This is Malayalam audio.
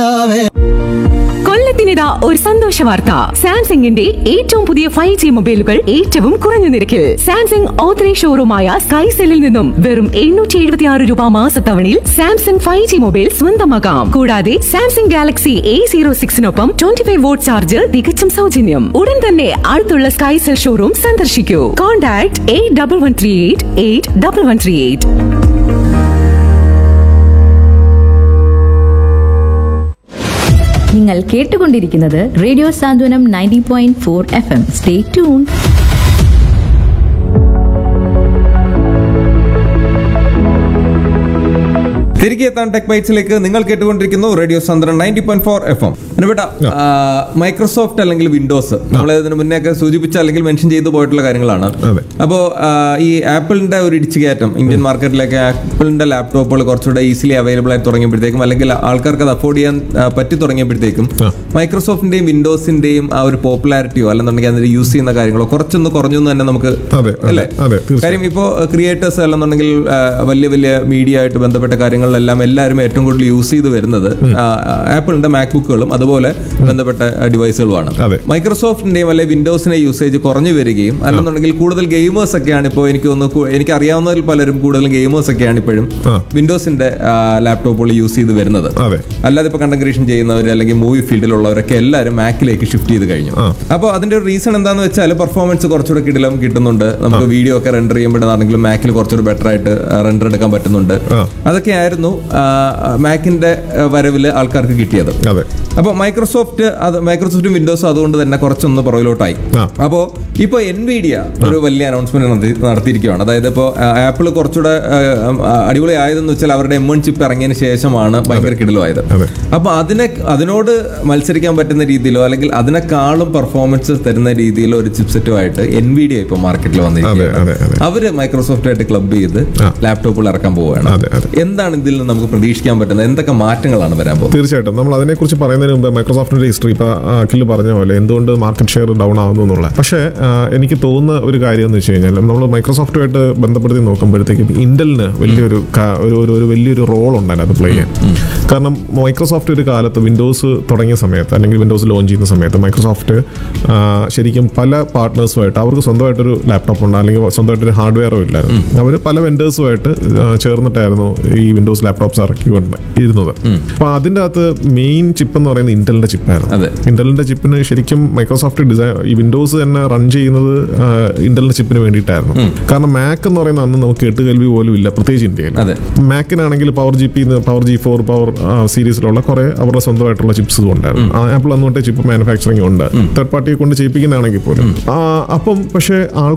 കൊല്ലത്തിനിതാ ഒരു സന്തോഷ വാർത്ത. സാംസങ്ങിന്റെ ഏറ്റവും പുതിയ 5G മൊബൈലുകൾ ഏറ്റവും കുറഞ്ഞ നിരക്കിൽ സാംസങ് ഓത്തറൈസ്ഡ് ഷോറൂമായ സ്കൈസെല്ലിൽ നിന്നും വെറും 776 രൂപ മാസത്തവണയിൽ സാംസങ് 5G മൊബൈൽ സ്വന്തമാക്കാം. കൂടാതെ സാംസങ് ഗാലക്സി A06-നൊപ്പം 25 വോട്ട് ചാർജ് തികച്ചും സൗജന്യം. ഉടൻ തന്നെ അടുത്തുള്ള സ്കൈസെൽ ഷോറൂം സന്ദർശിക്കൂ. കോൺടാക്ട് 8138 നിങ്ങൾ കേട്ടുകൊണ്ടിരിക്കുന്നത് റേഡിയോ സാന്ത്വനം 90.4 FM. Stay tune. തിരികെ എത്താൻ ടെക് ബൈറ്റ്സിലേക്ക് നിങ്ങൾ കേട്ടുകൊണ്ടിരിക്കുന്നു റേഡിയോ സാന്ത്വനം 90.4 FM. മൈക്രോസോഫ്റ്റ് അല്ലെങ്കിൽ വിൻഡോസ് നമ്മൾ ഇതിന് മുന്നേ ഒക്കെ സൂചിപ്പിച്ച അല്ലെങ്കിൽ മെൻഷൻ ചെയ്തു പോയിട്ടുള്ള കാര്യങ്ങളാണ്. അപ്പോൾ ഈ ആപ്പിളിന്റെ ഒരു ഇടിച്ചുകയറ്റം ഇന്ത്യൻ മാർക്കറ്റിലേക്ക് ആപ്പിളിന്റെ ലാപ്ടോപ്പുകൾ കുറച്ചുകൂടെ ഈസിലി അവൈലബിൾ ആയി തുടങ്ങിയപ്പോഴത്തേക്കും അല്ലെങ്കിൽ ആൾക്കാർക്ക് അത് അഫോർഡ് ചെയ്യാൻ പറ്റി തുടങ്ങിയപ്പോഴത്തേക്കും മൈക്രോസോഫ്റ്റിന്റെയും വിൻഡോസിന്റെയും ആ ഒരു പോപ്പുലാരിറ്റിയോ അല്ലെന്നുണ്ടെങ്കിൽ അതിന് യൂസ് ചെയ്യുന്ന കാര്യങ്ങളോ കുറച്ചൊന്ന് കുറഞ്ഞു എന്ന് തന്നെ നമുക്ക് അല്ലേ. കാര്യം ഇപ്പോൾ ക്രിയേറ്റേഴ്സ് അല്ലെന്നുണ്ടെങ്കിൽ വലിയ വലിയ മീഡിയ ആയിട്ട് ബന്ധപ്പെട്ട കാര്യങ്ങളിലെല്ലാം എല്ലാവരും ഏറ്റവും കൂടുതൽ യൂസ് ചെയ്ത് വരുന്നത് ആപ്പിളിന്റെ മാക്ബുക്കുകളും അതുപോലെ ബന്ധപ്പെട്ട ഡിവൈസുകളുമാണ്. മൈക്രോസോഫ്റ്റിന്റെയും അല്ലെങ്കിൽ വിൻഡോസിന്റെ യൂസേജ് കുറഞ്ഞു വരികയും അല്ലെന്നുണ്ടെങ്കിൽ കൂടുതൽ ഗെയിമേഴ്സ് ഒക്കെയാണ് ഇപ്പോൾ എനിക്ക് അറിയാവുന്നതിൽ പലരും കൂടുതൽ ഗെയിമേഴ്സ് ഒക്കെയാണ് ഇപ്പോഴും വിൻഡോസിന്റെ ലാപ്ടോപ്പുകൾ യൂസ് ചെയ്ത് വരുന്നത്. അല്ലാതെ ഇപ്പൊ കണ്ടന്റ് ക്രിയേഷൻ ചെയ്യുന്നവർ അല്ലെങ്കിൽ മൂവി ഫീൽഡിലുള്ളവരൊക്കെ എല്ലാവരും മാക്കിലേക്ക് ഷിഫ്റ്റ് ചെയ്ത് കഴിഞ്ഞു. അപ്പോൾ അതിന്റെ ഒരു റീസൺ എന്താന്ന് വെച്ചാൽ പെർഫോമൻസ് കുറച്ചുകൂടെ കിട്ടുന്നുണ്ട്. നമുക്ക് വീഡിയോ ഒക്കെ റെൻഡർ ചെയ്യുമ്പോഴാണെങ്കിലും മാക്കിൽ കുറച്ചുകൂടെ ബെറ്റർ ആയിട്ട് റെൻഡർ എടുക്കാൻ പറ്റുന്നുണ്ട്. അതൊക്കെയായിരുന്നു മാക്കിന്റെ വരവില് ആൾക്കാർക്ക് കിട്ടിയത്. അപ്പോൾ മൈക്രോസോഫ്റ്റും വിൻഡോസും അതുകൊണ്ട് തന്നെ കുറച്ചൊന്ന് പുറകിലോട്ടായി. അപ്പോൾ ഇപ്പോൾ എൻവിഡിയ ഒരു വലിയ അനൗൺസ്മെന്റ് നടത്തിയിരിക്കുകയാണ്. അതായത് ഇപ്പോൾ ആപ്പിൾ കുറച്ചുകൂടെ അടിപൊളി ആയതെന്ന് വെച്ചാൽ അവരുടെ M1 ചിപ്പ് ഇറങ്ങിയതിന് ശേഷമാണ് ഭയങ്കര കിടിലമായത്. അപ്പോൾ അതിനോട് മത്സരിക്കാൻ പറ്റുന്ന രീതിയിലോ അല്ലെങ്കിൽ അതിനേക്കാളും പെർഫോമൻസ് തരുന്ന രീതിയിലോ ഒരു ചിപ്സെറ്റുമായിട്ട് എൻവിഡിയ ഇപ്പോൾ മാർക്കറ്റിൽ വന്നിരിക്കുകയാണ്. അവര് മൈക്രോസോഫ്റ്റായിട്ട് ക്ലബ് ചെയ്ത് ലാപ്ടോപ്പുകൾ ഇറക്കാൻ പോവുകയാണ്. എന്താണ് ഇതിൽ നിന്ന് നമുക്ക് പ്രതീക്ഷിക്കാൻ പറ്റുന്നത്? എന്തൊക്കെ മാറ്റങ്ങളാണ് വരാൻ പോകുന്നത്? തീർച്ചയായിട്ടും നമ്മൾ അതിനെക്കുറിച്ച് പറയുന്നതിന് മുമ്പ് മൈക്രോസോഫ്റ്റിന്റെ ഹിസ്റ്ററി ഇപ്പൊ അഖിൽ പറഞ്ഞ പോലെ എന്തുകൊണ്ട് മാർക്കറ്റ് ഷെയർ ഡൗൺ ആവുന്നു എന്നുള്ള. പക്ഷേ എനിക്ക് തോന്നുന്ന ഒരു കാര്യം എന്ന് വെച്ച് കഴിഞ്ഞാൽ നമ്മൾ മൈക്രോസോഫ്റ്റുമായിട്ട് ബന്ധപ്പെടുത്തി നോക്കുമ്പോഴത്തേക്കും ഇന്റലിന് വലിയൊരു റോൾ ഉണ്ട് അതിനകത്ത് പ്ലേ ചെയ്യാൻ. കാരണം മൈക്രോസോഫ്റ്റ് ഒരു കാലത്ത് വിൻഡോസ് തുടങ്ങിയ സമയത്ത് അല്ലെങ്കിൽ വിൻഡോസ് ലോഞ്ച് ചെയ്യുന്ന സമയത്ത് മൈക്രോസോഫ്റ്റ് ശരിക്കും പല പാർട്ട്നേഴ്സുമായിട്ട് അവർക്ക് സ്വന്തമായിട്ടൊരു ലാപ്ടോപ്പ് ഉണ്ട് അല്ലെങ്കിൽ സ്വന്തമായിട്ടൊരു ഹാർഡ്വെയറോ ഇല്ലായിരുന്നു. അവർ പല വെൻഡേഴ്സുമായിട്ട് ചേർന്നിട്ടായിരുന്നു ഈ വിൻഡോസ് ലാപ്ടോപ്സ് ഇറക്കിക്കൊണ്ട് ഇരുന്നത്. അപ്പോൾ അതിൻ്റെ അകത്ത് മെയിൻ ചിപ്പ് എന്ന് പറയുന്നത് ഇന്റലിന്റെ ചിപ്പായിരുന്നു. ഇന്റലിന്റെ ചിപ്പിന് ശരിക്കും മൈക്രോസോഫ്റ്റ് ഈ വിൻഡോസ് തന്നെ റൺ ചെയ്യുന്നത് ഇന്റലിന്റെ ചിപ്പിന് വേണ്ടിയിട്ടായിരുന്നു. കാരണം മാക് എന്ന് പറയുന്ന അന്ന് നമുക്ക് കേട്ടുകേൾവി പോലും ഇല്ല, പ്രത്യേകിച്ച് ഇന്ത്യയിൽ. മാക്കിനാണെങ്കിൽ പവർ G4 പവർ സീരീസിലുള്ള കുറെ അവരുടെ സ്വന്തമായിട്ടുള്ള ചിപ്സ് ഉണ്ടായിരുന്നു. ആപ്പിൾ അന്നുകൊണ്ടേ ചിപ്പ് മാനുഫാക്ചറിങ് ഉണ്ട്, തേർഡ് പാർട്ടിയെ കൊണ്ട് ചെയ്യിപ്പിക്കുന്നതാണെങ്കിൽ പോലും. അപ്പം പക്ഷേ